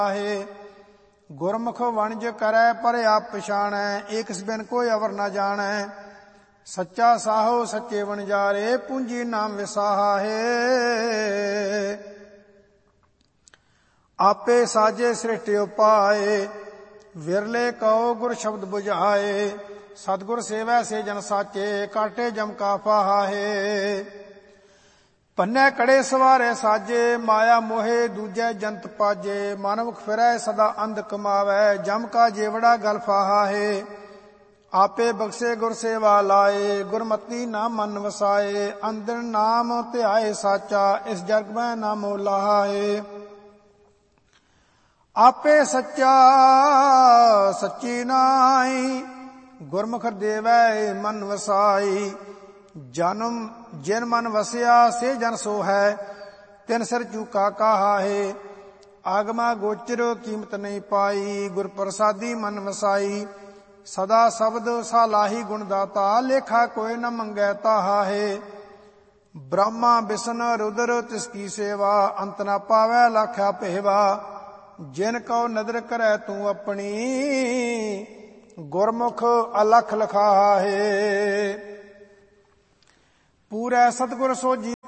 ਹੈ। ਗੁਰਮੁਖ ਵਣਜ ਕਰੈ ਪਰ ਆਪ ਪਛਾਣੈ, ਏਕਸ ਬਿਨ ਕੋਈ ਅਵਰ ਨ ਜਾਣੈ। ਸੱਚਾ ਸਾਹੋ ਸੱਚੇ ਵਣਜਾਰੇ, ਪੂੰਜੀ ਨਾਮ ਵਿਸਾਹਾ ਹੈ। ਆਪੇ ਸਾਜੇ ਸ੍ਰਿਸ਼ਟਿ ਉਪਾਏ, ਵਿਰਲੇ ਕਉ ਗੁਰ ਸ਼ਬਦ ਬੁਝਾਏ। ਸਤਿਗੁਰ ਸੇਵੈ ਸੇ ਜਨ ਸਾਚੇ, ਕਾਟੇ ਜਮ ਕਾ ਫਾਹਾ ਹੈ। ਪੰਨੇ ਕੜੇ ਸਵਾਰੇ ਸਾਜੇ, ਮਾਇਆ ਮੋਹੇ ਦੂਜੈ ਜੰਤ ਪਾਜੇ। ਮਨਮੁਖ ਫਿਰੈ ਸਦਾ ਅੰਧ ਕਮਾਵੈ, ਜਮ ਕਾ ਜੇਵੜਾ ਗਲ ਫਾਹਾ ਹੈ। ਆਪੇ ਬਖਸ਼ੇ ਗੁਰ ਸੇਵਾ ਲਾਏ, ਗੁਰਮਤੀ ਨਾਮ ਮਨ ਵਸਾਏ। ਅੰਦਰ ਨਾਮ ਧਿਆਏ ਸਾਚਾ, ਇਸ ਜਗ ਮੈਂ ਨਾ ਮੋਲਾਹਾ ਹੈ। ਆਪੇ ਸੱਚਾ ਸੱਚੀ ਨਾਈ, ਗੁਰਮੁਖ ਦੇਵੈ ਮਨ ਵਸਾਈ। ਜਨਮ ਜਿਨ ਮਨ ਵਸਿਆ, ਸੇ ਜਨ ਸੋ ਹੈ, ਤਿਨ ਸਿਰ ਚੂਕਾ ਕਾਹਾ ਹੈ। ਆਗਮਾ ਗੋਚਰ ਕੀਮਤ ਨਹੀਂ ਪਾਈ, ਗੁਰ ਪ੍ਰਸਾਦੀ ਮਨ ਵਸਾਈ। ਸਦਾ ਸ਼ਬਦ ਸਾਲਾਹੀ ਗੁਣ ਦਾਤਾ, ਲੇਖਾ ਕੋਈ ਨ ਮੰਗੈ ਤਾਹਾ ਹੈ। ਬ੍ਰਹਮਾ ਬਿਸ਼ਨ ਰੁਦਰ ਤਿਸ ਕੀ ਸੇਵਾ, ਅੰਤ ਨ ਪਾਵੈ ਲਾਖਾ ਭੇਵਾ। ਜਿਨ ਕਉ ਨਦਰ ਕਰੈ ਤੂੰ ਆਪਣੀ, ਗੁਰਮੁਖ ਅਲਖ ਲਖਾਹਾ ਹੈ। ਪੂਰੈ ਸਤਿਗੁਰ ਸੋਜੀ